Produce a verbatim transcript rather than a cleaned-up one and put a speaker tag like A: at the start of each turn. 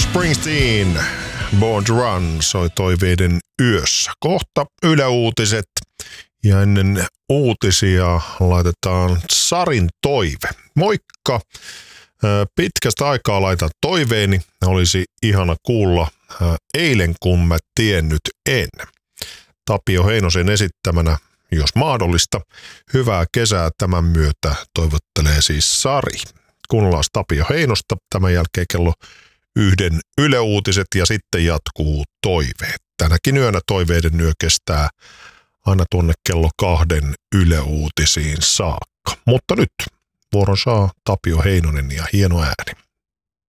A: Bruce Springsteen, Born to Run, soi toiveiden yössä. Kohta Yle Uutiset ja ennen uutisia laitetaan Sarin toive. Moikka! Pitkästä aikaa laitan toiveeni. Olisi ihana kuulla eilen kun mä tiennyt en. Tapio Heinosen esittämänä, jos mahdollista. Hyvää kesää tämän myötä toivottelee siis Sari. Kuunnellaan Tapio Heinosta. Tämän jälkeen kello yhden Yle Uutiset ja sitten jatkuu toiveet. Tänäkin yönä toiveiden yö kestää aina tuonne kello kahden Yle Uutisiin saakka. Mutta nyt vuoron saa Tapio Heinonen ja hieno ääni.